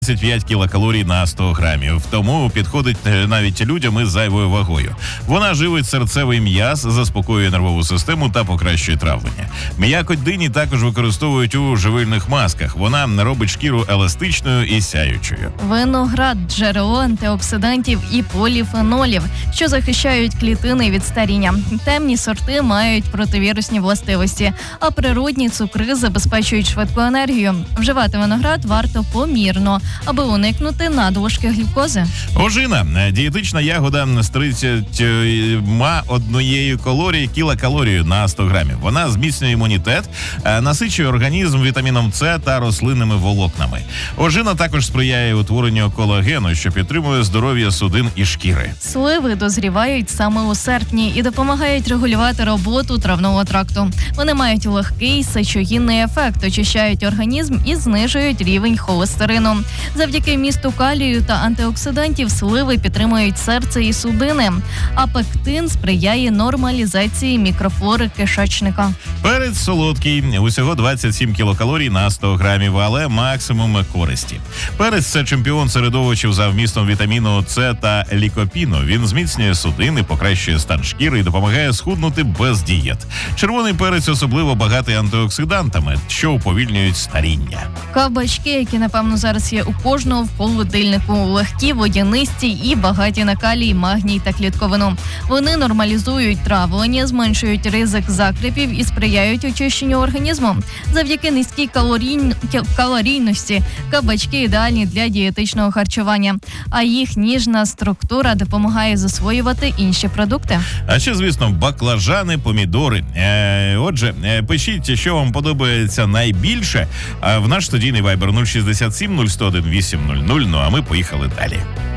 25 кілокалорій на 100 грамів, тому підходить навіть людям із зайвою вагою. Вона живить серцевий м'яз, заспокоює нервову систему та покращує травлення. М'якоть дині також використовують у живильних масках. Вона робить шкіру еластичною і сяючою. Виноград – джерело антиоксидантів і поліфенолів, що захищають клітини від старіння. Темні сорти мають противірусні властивості, а природні цукри забезпечують швидку енергію. Вживати виноград варто помірно, аби уникнути надлишки глюкози. Ожина – дієтична ягода з 31 кілокалорією на 100 грамів. Вона зміцнює імунітет, насичує організм вітаміном С та рослинними волокнами. Ожина також сприяє утворенню колагену, що підтримує здоров'я судин і шкіри. Сливи дозрівають саме у серпні і допомагають регулювати роботу травного тракту. Вони мають легкий сечогінний ефект, очищають організм і знижують рівень холестерину. Завдяки вмісту калію та антиоксидантів сливи підтримують серце і судини, а пектин сприяє нормалізації мікрофлори кишечника. Перець солодкий, усього 27 кілокалорій на 100 грамів, але максимум користі. Перець – це чемпіон серед овочів за вмістом вітаміну С та лікопіну. Він зміцнює судини, покращує стан шкіри і допомагає схуднути без дієт. Червоний перець особливо багатий антиоксидантами, що уповільнюють старіння. Кабачки, які, напевно, зараз є у кожного в холодильнику, легкі, водянисті і багаті на калій, магній та клітковину. Вони нормалізують травлення, зменшують ризик закрепів і сприяють очищенню організму. Завдяки низькій калорійності кабачки ідеальні для дієтичного харчування, а їх ніжна структура допомагає засвоювати інші продукти. А ще, звісно, баклажани, помідори. Отже, пишіть, що вам подобається найбільше в наш студійний вайбер 067 001 800. Ну а ми поїхали далі.